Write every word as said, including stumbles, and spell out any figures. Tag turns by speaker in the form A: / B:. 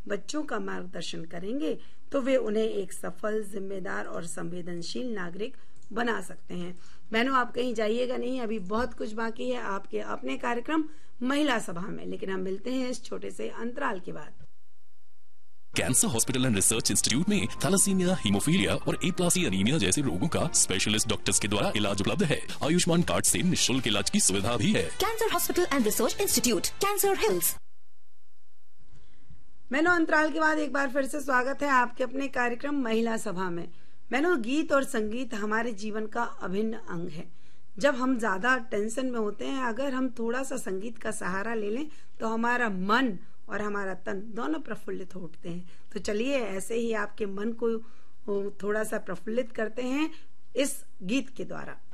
A: बच्चों का मार्गदर्शन करेंगे तो वे उन्हें एक सफल, जिम्मेदार और संवेदनशील नागरिक बना सकते हैं। बहनों, आप कहीं जाइएगा नहीं, अभी बहुत कुछ बाकी है आपके अपने कार्यक्रम महिला सभा में, लेकिन हम मिलते हैं इस छोटे से अंतराल के बाद।
B: Cancer hospital and research institute में थैलेसीमिया, हीमोफीलिया और ए प्लासी एनीमिया जैसे रोगों का स्पेशलिस्ट डॉक्टर्स के द्वारा इलाज उपलब्ध है। आयुष्मान कार्ड से निःशुल्क इलाज की सुविधा भी है।
C: Cancer hospital and research institute, cancer hills.
A: बहनों, अंतराल के बाद एक बार फिर से स्वागत है आपके अपने कार्यक्रम महिला सभा में। बहनों, गीत और संगीत हमारे जीवन का अभिन्न अंग है। जब हम ज्यादा टेंशन में होते हैं, अगर हम थोड़ा सा संगीत का सहारा ले लें तो हमारा मन और हमारा तन दोनों प्रफुल्लित हो उठते हैं। तो चलिए ऐसे ही आपके मन को थोड़ा सा प्रफुल्लित करते हैं इस गीत के द्वारा।